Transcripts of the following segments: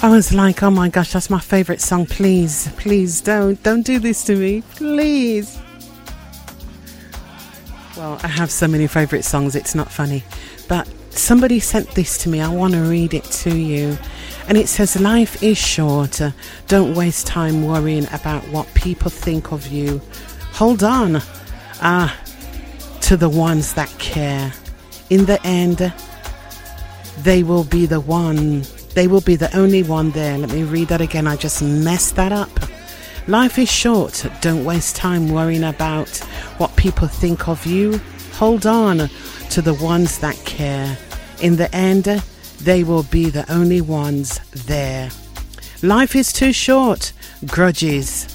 I was like, oh my gosh, that's my favorite song. Please, please don't do this to me, please. Well, I have so many favorite songs, it's not funny. But somebody sent this to me. I want to read it to you. And it says, life is short. Don't waste time worrying about what people think of you. Hold on to the ones that care. In the end, they will be the one. They will be the only one there. Let me read that again. I just messed that up. Life is short. Don't waste time worrying about what people think of you. Hold on to the ones that care. In the end, they will be the only ones there. Life is too short. Grudges.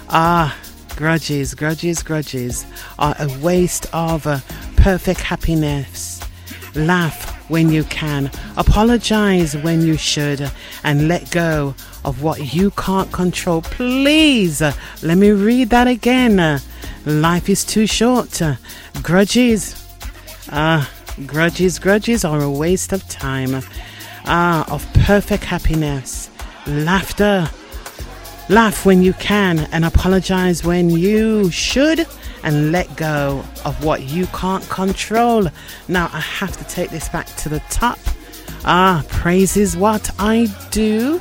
Grudges are a waste of perfect happiness. Laugh when you can, apologize when you should, and let go of what you can't control. Please, let me read that again. Life is too short. Grudges are a waste of time, of perfect happiness. Laugh when you can and apologize when you should, and let go of what you can't control. Now I have to take this back to the top. Praise is what I do.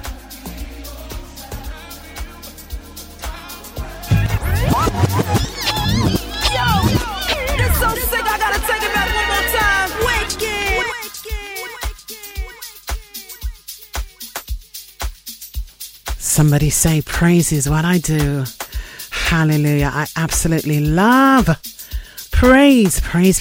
Somebody say, praise is what I do. Hallelujah. I absolutely love praise.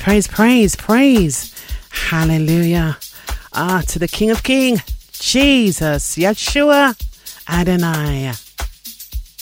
Hallelujah. To the King of Kings, Jesus, Yeshua, Adonai.